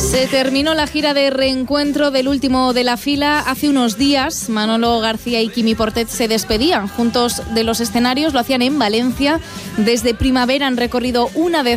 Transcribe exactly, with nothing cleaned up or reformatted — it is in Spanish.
Se terminó la gira de reencuentro del último de la fila. Hace unos días, Manolo García y Quimi Portet se despedían juntos de los escenarios. Lo hacían en Valencia. Desde Primavera han recorrido una vez